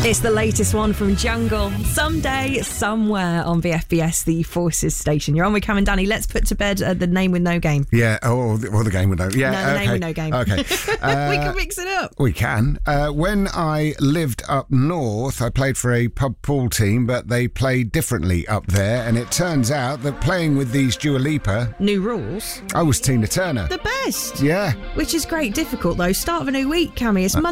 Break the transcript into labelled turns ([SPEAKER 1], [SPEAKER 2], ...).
[SPEAKER 1] It's the latest one from Jungle. Someday, somewhere on VFBS, the Forces station. You're on with Cam and Danny. Let's put to bed the name with no game.
[SPEAKER 2] Yeah, the game with no... Yeah,
[SPEAKER 1] no, the name with no game.
[SPEAKER 2] Okay.
[SPEAKER 1] We can mix it up.
[SPEAKER 2] We can. When I lived up north, I played for a pub pool team, but they played differently up there, and it turns out that playing with these Dua Lipa...
[SPEAKER 1] New rules.
[SPEAKER 2] I was Tina Turner.
[SPEAKER 1] The best.
[SPEAKER 2] Yeah.
[SPEAKER 1] Which is great. Difficult, though. Start of a new week, Cammy. It's Monday.